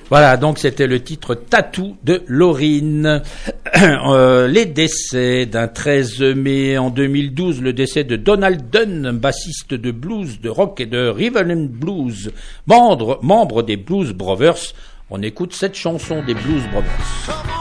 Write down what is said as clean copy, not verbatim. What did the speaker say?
Voilà, donc c'était le titre Tattoo de Lauryn. Les décès d'un 13 mai en 2012, le décès de Donald Dunn, bassiste de blues, de rock et de rhythm and blues, membre des Blues Brothers. On écoute cette chanson des Blues Brothers.